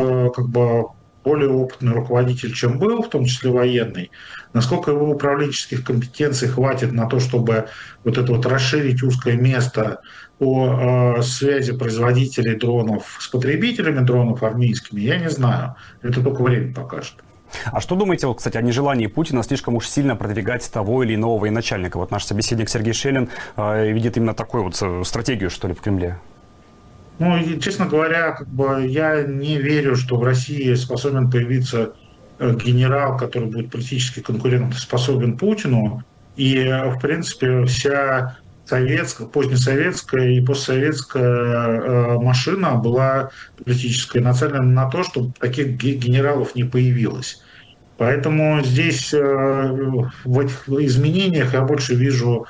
более опытный руководитель, чем был, в том числе военный. Насколько его управленческих компетенций хватит на то, чтобы расширить узкое место по связи производителей дронов с потребителями дронов армейскими, я не знаю. Это только время покажет. А что думаете, кстати, о нежелании Путина слишком уж сильно продвигать того или иного военачальника? Вот наш собеседник Сергей Шелин видит именно такую стратегию, что ли, в Кремле. Честно говоря, я не верю, что в России способен появиться генерал, который будет политически конкурентоспособен Путину. И, в принципе, вся позднесоветская и постсоветская машина была политическая, нацелена на то, чтобы таких генералов не появилось. Поэтому здесь в этих изменениях я больше вижу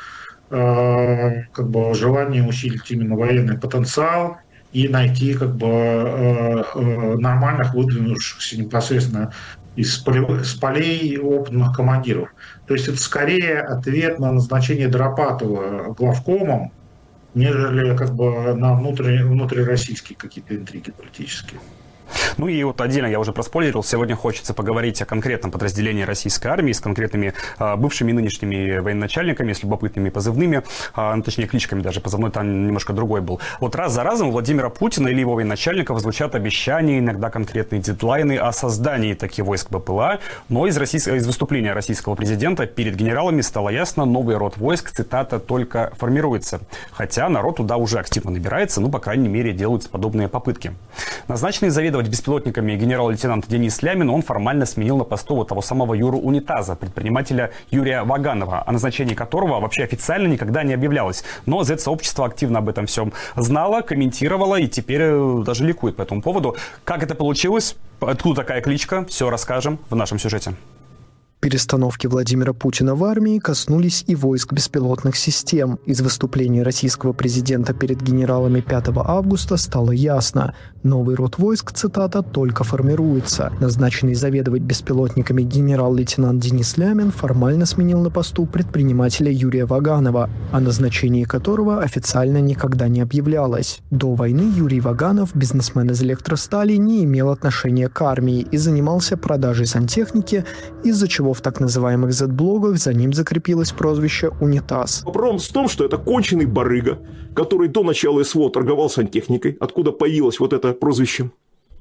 желание усилить именно военный потенциал и найти нормальных выдвинувшихся непосредственно с полей опытных командиров. То есть это скорее ответ на назначение Доропатова главкомом, нежели на внутрироссийские какие-то интриги политические. И отдельно я уже проспойлерил. Сегодня хочется поговорить о конкретном подразделении российской армии с конкретными бывшими и нынешними военачальниками, с любопытными позывными, точнее кличками даже, позывной там немножко другой был. Вот раз за разом у Владимира Путина или его военачальников звучат обещания, иногда конкретные дедлайны о создании таких войск БПЛА, но из выступления российского президента перед генералами стало ясно, новый род войск, цитата, только формируется. Хотя народ туда уже активно набирается, по крайней мере, делаются подобные попытки. Назначенный заведовать беспилотниками генерал-лейтенант Денис Лямин, он формально сменил на посту того самого Юру Унитаза, предпринимателя Юрия Ваганова, о назначении которого вообще официально никогда не объявлялось. Но Z-сообщество активно об этом всем знало, комментировало и теперь даже ликует по этому поводу. Как это получилось? Откуда такая кличка? Все расскажем в нашем сюжете. Перестановки Владимира Путина в армии коснулись и войск беспилотных систем. Из выступления российского президента перед генералами 5 августа стало ясно. Новый род войск, цитата, «только формируется». Назначенный заведовать беспилотниками генерал-лейтенант Денис Лямин формально сменил на посту предпринимателя Юрия Ваганова, о назначении которого официально никогда не объявлялось. До войны Юрий Ваганов, бизнесмен из электростали, не имел отношения к армии и занимался продажей сантехники, из-за чего в так называемых Z-блогах за ним закрепилось прозвище «Унитаз». Вопрос в том, что это конченый барыга, который до начала СВО торговал сантехникой, откуда появилось вот это прозвище.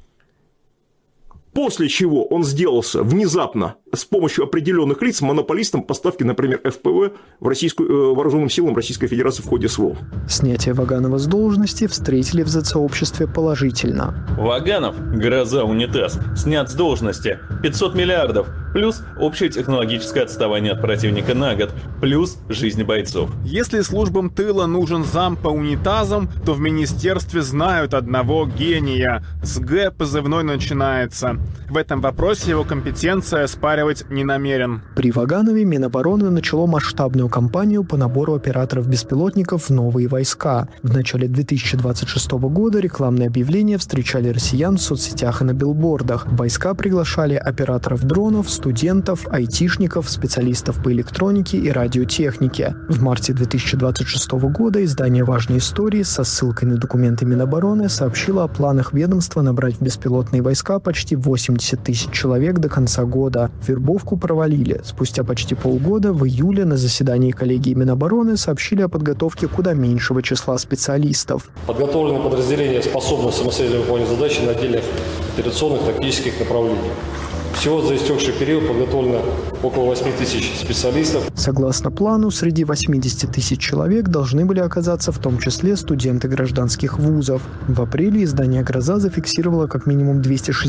После чего он сделался внезапно с помощью определенных лиц монополистом поставки, например, ФПВ вооруженным силам Российской Федерации в ходе СВО. Снятие Ваганова с должности встретили в Z-сообществе положительно. Ваганов, гроза унитаз, снят с должности. 500 миллиардов. Плюс общее технологическое отставание от противника на год. Плюс жизнь бойцов. Если службам тыла нужен зам по унитазам, то в министерстве знают одного гения. С Г позывной начинается. В этом вопросе его компетенция оспаривать не намерен. При Ваганове Минобороны начало масштабную кампанию по набору операторов беспилотников в новые войска. В начале 2026 года рекламные объявления встречали россиян в соцсетях и на билбордах. В войска приглашали операторов дронов, студентов, айтишников, специалистов по электронике и радиотехнике. В марте 2026 года издание «Важные истории» со ссылкой на документы Минобороны сообщило о планах ведомства набрать в беспилотные войска почти 80 тысяч человек до конца года. Вербовку провалили. Спустя почти полгода, в июле, на заседании коллегии Минобороны сообщили о подготовке куда меньшего числа специалистов. Подготовлены подразделения способны самостоятельно выполнять задачи на отдельных операционных тактических направлениях. Всего за истекший период подготовлено около 8 тысяч специалистов. Согласно плану, среди 80 тысяч человек должны были оказаться в том числе студенты гражданских вузов. В апреле издание «Гроза» зафиксировало как минимум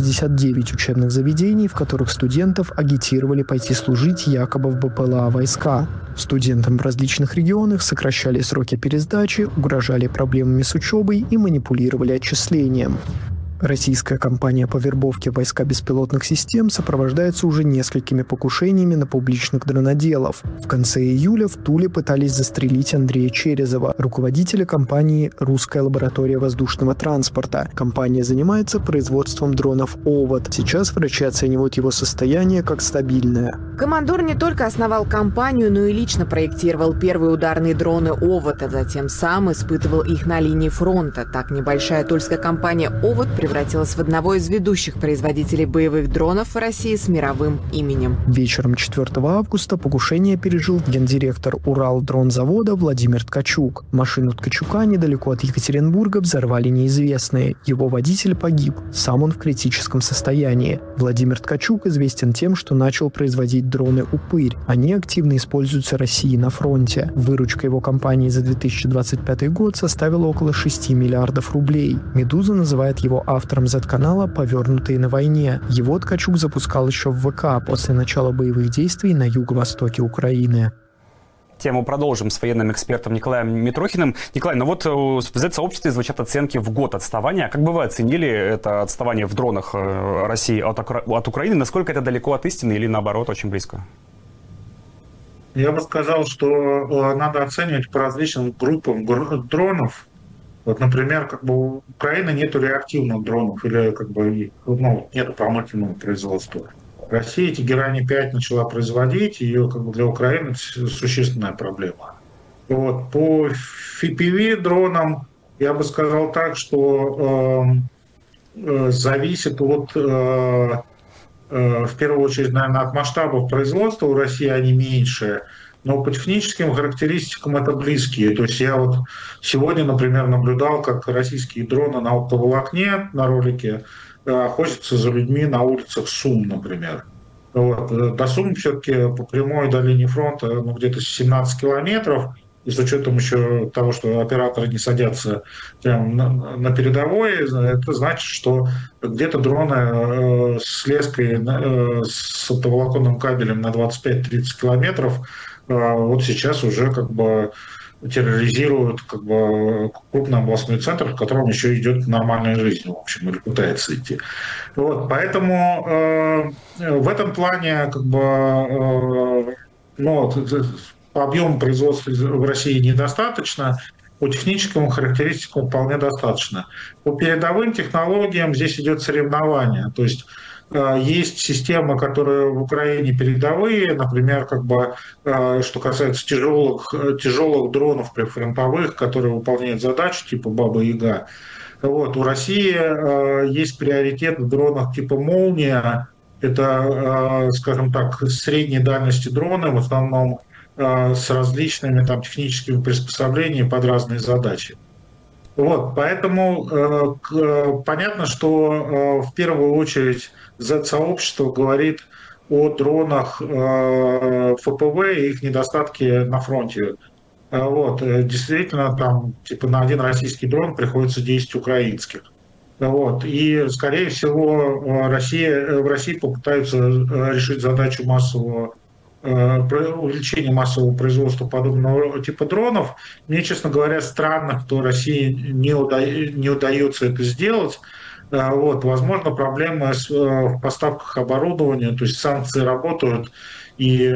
269 учебных заведений, в которых студентов агитировали пойти служить якобы в БПЛА войска. Студентам в различных регионах сокращали сроки пересдачи, угрожали проблемами с учебой и манипулировали отчислением. Российская кампания по вербовке в войска беспилотных систем сопровождается уже несколькими покушениями на публичных дроноделов. В конце июля в Туле пытались застрелить Андрея Черезова, руководителя компании «Русская лаборатория воздушного транспорта». Компания занимается производством дронов «Овод». Сейчас врачи оценивают его состояние как стабильное. Командор не только основал компанию, но и лично проектировал первые ударные дроны «Овод», а затем сам испытывал их на линии фронта. Так небольшая тульская компания «Овод» превратилась в одного из ведущих производителей боевых дронов в России с мировым именем. Вечером 4 августа покушение пережил гендиректор Уралдронзавода Владимир Ткачук. Машину Ткачука недалеко от Екатеринбурга взорвали неизвестные. Его водитель погиб. Сам он в критическом состоянии. Владимир Ткачук известен тем, что начал производить дроны «Упырь». Они активно используются Россией на фронте. Выручка его компании за 2025 год составила около 6 миллиардов рублей. «Медуза» называет его автором Z-канала «Повернутые на войне». Его Ткачук запускал еще в ВК после начала боевых действий на юго-востоке Украины. Тему продолжим с военным экспертом Николаем Митрохиным. Николай, ну вот в Z-сообществе звучат оценки в год отставания. Как бы вы оценили это отставание в дронах России от Украины? Насколько это далеко от истины или наоборот очень близко? Я бы сказал, что надо оценивать по различным группам дронов. Вот, например, у Украины нету реактивных дронов или нету промышленного производства. Россия Тегерани-5 начала производить, ее для Украины существенная проблема. Вот. По FPV дронам я бы сказал так, что зависит от, в первую очередь, наверное, от масштабов производства. У России они меньше. Но по техническим характеристикам это близкие. То есть я вот сегодня, например, наблюдал, как российские дроны на оптоволокне на ролике охотятся за людьми на улицах Сум, например. Вот. До Сум все-таки по прямой до линии фронта где-то 17 километров. И с учетом еще того, что операторы не садятся прямо на передовой, это значит, что где-то дроны с леской, с оптоволоконным кабелем на 25-30 километров вот сейчас уже терроризируют как бы крупный областной центр, в котором еще идет нормальная жизнь, в общем, или пытается идти. Вот, поэтому в этом плане как бы по объему производства в России недостаточно, по техническим характеристикам вполне достаточно. По передовым технологиям здесь идет соревнование, то есть есть системы, которые в Украине передовые, например, как бы, что касается тяжелых дронов прифронтовых, которые выполняют задачи типа Баба-Яга. Вот, у России есть приоритет в дронах типа «Молния». Это, скажем так, средней дальности дроны, в основном с различными там техническими приспособлениями под разные задачи. Вот, поэтому понятно, что в первую очередь Z-сообщество говорит о дронах ФПВ и их недостатки на фронте. Вот, действительно, там типа на один российский дрон приходится 10 украинских. Вот, и, скорее всего, в России попытаются решить задачу увеличения массового производства подобного типа дронов. Мне, честно говоря, странно, что России не удается это сделать. Вот, возможно, проблемы в поставках оборудования, то есть санкции работают, и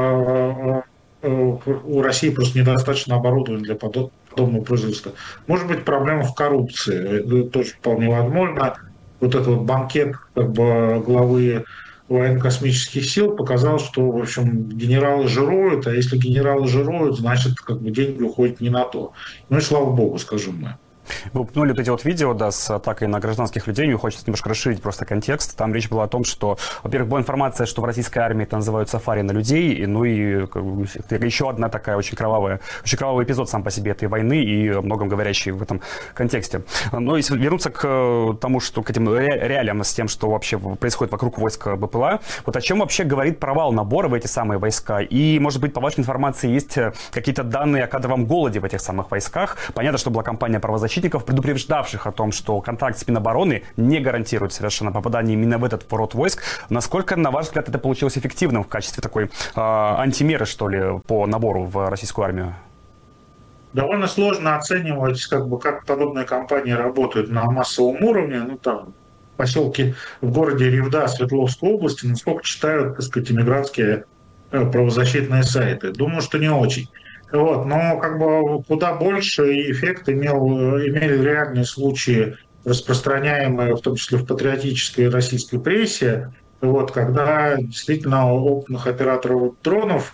у России просто недостаточно оборудования для подобного производства. Может быть, проблема в коррупции, это тоже вполне возможно. Вот этот вот банкет как бы главы военно-космических сил показал, что, в общем, генералы жируют, а если генералы жируют, значит, как бы деньги уходят не на то. Ну и слава богу, скажем мы. Вы упомянули вот эти вот видео, да, с атакой на гражданских людей. Мне хочется немножко расширить просто контекст. Там речь была о том, что, во-первых, была информация, что в российской армии это называют сафари на людей, и, ну и еще одна такая очень кровавый эпизод сам по себе этой войны и о многом говорящий в этом контексте. Но если вернуться к тому, что к этим реалиям с тем, что вообще происходит вокруг войск БПЛА, вот о чем вообще говорит провал набора в эти самые войска? И, может быть, по вашей информации есть какие-то данные о кадровом голоде в этих самых войсках? Понятно, что была кампания правозащитников, предупреждавших о том, что контракт с Минобороны не гарантирует совершенно попадание именно в этот род войск. Насколько, на ваш взгляд, это получилось эффективным в качестве такой антимеры, что ли, по набору в российскую армию? Довольно сложно оценивать, как подобные кампании работают на массовом уровне. Ну, там, в поселке, в городе Ревда Свердловской области, насколько читают, так сказать, иммигрантские правозащитные сайты. Думаю, что не очень. Вот, но как бы куда больше эффект имели реальные случаи, распространяемые в том числе в патриотической российской прессе, вот, когда действительно опытных операторов дронов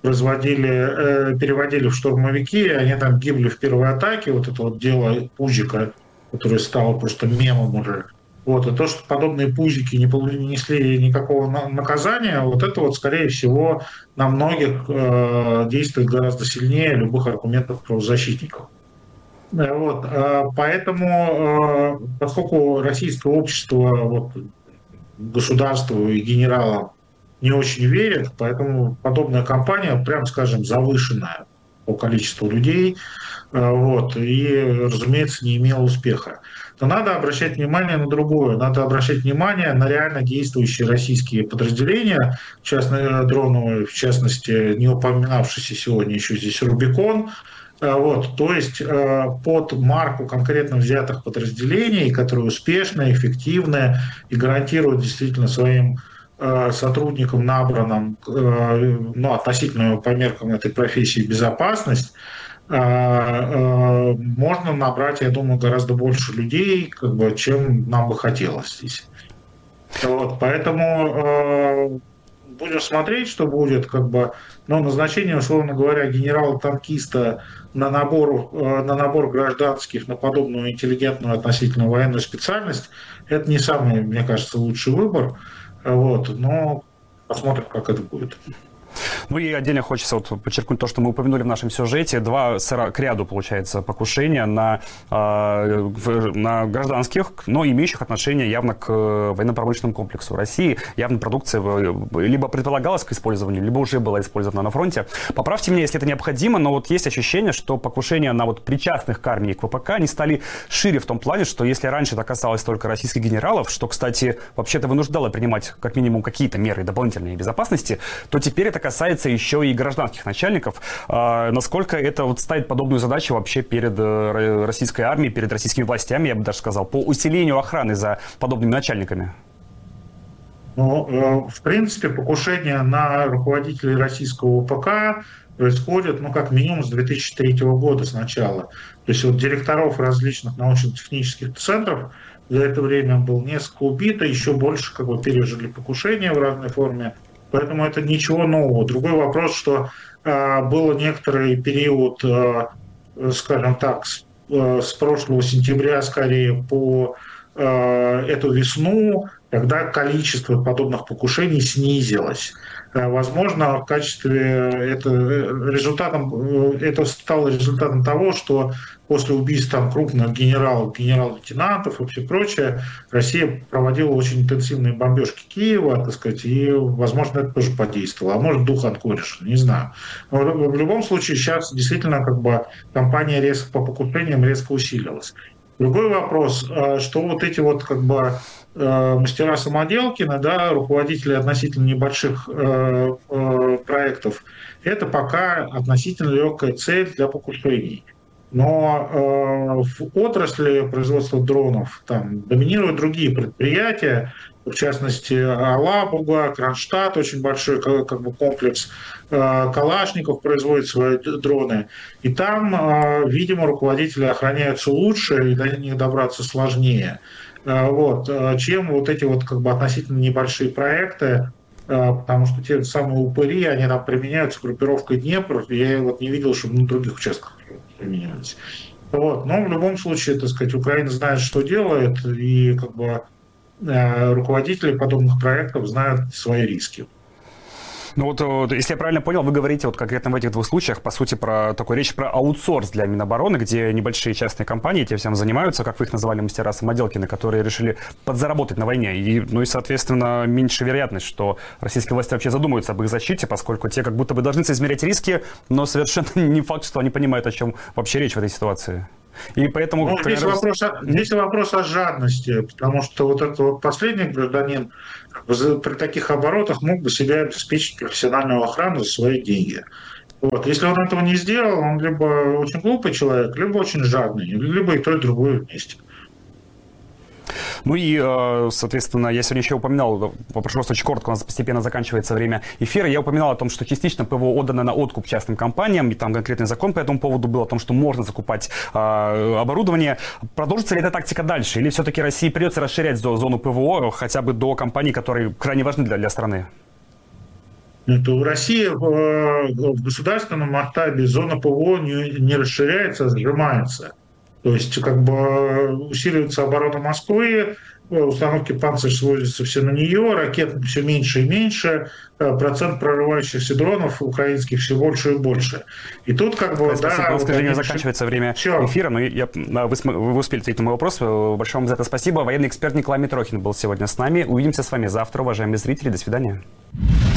переводили в штурмовики, они там гибли в первой атаке, вот это вот дело Пузика, которое стало просто мемом уже. Вот, и то, что подобные пузики не несли никакого наказания, вот это вот, скорее всего, на многих действует гораздо сильнее любых аргументов правозащитников. Вот, поэтому, поскольку российское общество вот, государству и генералам не очень верит, поэтому подобная кампания, прям скажем, завышенная по количеству людей, вот, и, разумеется, не имела успеха. То надо обращать внимание на другое. Надо обращать внимание на реально действующие российские подразделения, дроновые, в частности, не упоминавшийся сегодня еще здесь «Рубикон». Вот, то есть под марку конкретно взятых подразделений, которые успешны, эффективны и гарантируют действительно своим сотрудникам, набранным, относительно по меркам этой профессии, безопасность, можно набрать, я думаю, гораздо больше людей, чем нам бы хотелось здесь. Вот, поэтому будем смотреть, что будет. Но назначение, условно говоря, генерала-танкиста на набор гражданских на подобную интеллигентную относительно военную специальность, это не самый, мне кажется, лучший выбор. Вот, но посмотрим, как это будет. Ну и отдельно хочется подчеркнуть то, что мы упомянули в нашем сюжете. К ряду, получается, покушения на гражданских, но имеющих отношение явно к военно-промышленному комплексу России. Явно продукция либо предполагалась к использованию, либо уже была использована на фронте. Поправьте меня, если это необходимо, но вот есть ощущение, что покушения на причастных к армии, к ВПК, они стали шире в том плане, что если раньше это касалось только российских генералов, что, кстати, вообще-то вынуждало принимать как минимум какие-то меры дополнительной безопасности, то теперь это касается касается еще и гражданских начальников. Насколько это вот ставит подобную задачу вообще перед российской армией, перед российскими властями, я бы даже сказал, по усилению охраны за подобными начальниками? Ну, в принципе, покушения на руководителей российского ВПК происходят, как минимум с 2003 года сначала. То есть вот директоров различных научно-технических центров за это время было несколько убито, еще больше пережили покушения в разной форме. Поэтому это ничего нового. Другой вопрос, что был некоторый период, скажем так, с прошлого сентября скорее по эту весну, когда количество подобных покушений снизилось. Возможно, в качестве это стало результатом того, что после убийств крупных генерал-лейтенантов и все прочее, Россия проводила очень интенсивные бомбежки Киева, и, возможно, это тоже подействовало. А может, дух от кореша, не знаю. Но в любом случае, сейчас действительно кампания по покушениям резко усилилась. Другой вопрос, что вот эти мастера самоделкины, руководители относительно небольших проектов, это пока относительно легкая цель для покушений. Но в отрасли производства дронов доминируют другие предприятия, в частности, Алабуга, Кронштадт, очень большой комплекс, Калашников производит свои дроны. И там, видимо, руководители охраняются лучше, и до них добраться сложнее, чем вот эти относительно небольшие проекты, потому что те самые упыри, они там применяются группировкой Днепр, я не видел, чтобы на других участках применялись. Но в любом случае, Украина знает, что делает, и руководители подобных проектов знают свои риски. Если я правильно понял, вы говорите конкретно в этих двух случаях, по сути, речь про аутсорс для Минобороны, где небольшие частные компании этим всем занимаются, как вы их называли, мастера самоделкины, которые решили подзаработать на войне. И, соответственно, меньше вероятность, что российские власти вообще задумаются об их защите, поскольку те как будто бы должны соизмерять риски, но совершенно не факт, что они понимают, о чем вообще речь в этой ситуации. И поэтому... Здесь вопрос о жадности, потому что этот последний гражданин при таких оборотах мог бы себя обеспечить профессиональную охрану за свои деньги. Если он этого не сделал, он либо очень глупый человек, либо очень жадный, либо и то, и другое вместе. Соответственно, я сегодня еще упоминал, попрошу вас очень коротко, у нас постепенно заканчивается время эфира, я упоминал о том, что частично ПВО отдано на откуп частным компаниям, и там конкретный закон по этому поводу был, о том, что можно закупать оборудование. Продолжится ли эта тактика дальше, или все-таки России придется расширять зону ПВО хотя бы до компаний, которые крайне важны для страны? У России в государственном масштабе зона ПВО не расширяется, а сжимается. То есть усиливается оборона Москвы, установки «Панцирь» сводятся все на нее, ракет все меньше и меньше, процент прорывающихся дронов украинских все больше и больше. И тут Спасибо, к сожалению, заканчивается время эфира, но вы успели ответить на мой вопрос. Большое вам за это спасибо. Военный эксперт Николай Митрохин был сегодня с нами. Увидимся с вами завтра, уважаемые зрители. До свидания.